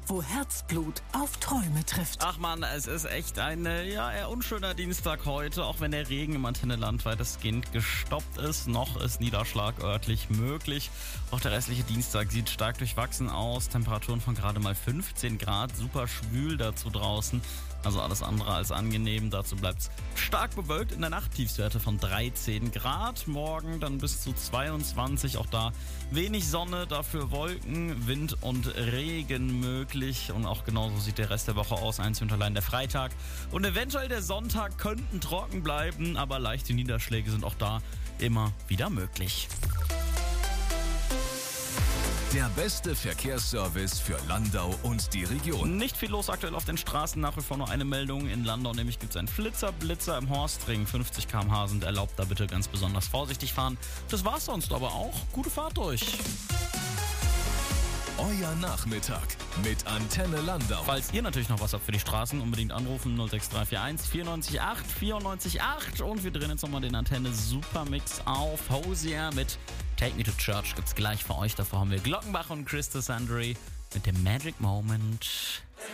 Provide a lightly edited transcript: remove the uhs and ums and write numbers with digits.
wo Herzblut auf Träume trifft. Ach man, es ist echt ein eher unschöner Dienstag heute, auch wenn der Regen im Antenneland weitestgehend gestoppt ist. Noch ist Niederschlag örtlich möglich. Auch der restliche Dienstag sieht stark durchwachsen aus. Temperaturen von gerade mal 15 Grad, super schwül dazu draußen. Also alles andere als angenehm. Dazu bleibt es stark bewölkt. In der Nacht Tiefstwerte von 13 Grad. Morgen dann bis zu 22. Auch da wenig Sonne, dafür Wolken, Wind und Regen möglich. Und auch genauso sieht der Rest der Woche aus. Einzig und allein der Freitag und eventuell der Sonntag könnten trocken bleiben. Aber leichte Niederschläge sind auch da immer wieder möglich. Der beste Verkehrsservice für Landau und die Region. Nicht viel los aktuell auf den Straßen, nach wie vor nur eine Meldung. In Landau nämlich gibt es einen Blitzer im Horstring. 50 km/h sind erlaubt, da bitte ganz besonders vorsichtig fahren. Das war's sonst aber auch. Gute Fahrt durch. Euer Nachmittag mit Antenne Landau. Falls ihr natürlich noch was habt für die Straßen, unbedingt anrufen 06341 94 8 und wir drehen jetzt nochmal den Antenne Supermix auf. Hosier mit Take Me to Church gibt's gleich für euch. Davor haben wir Glockenbach und Chris Sandry mit dem Magic Moment.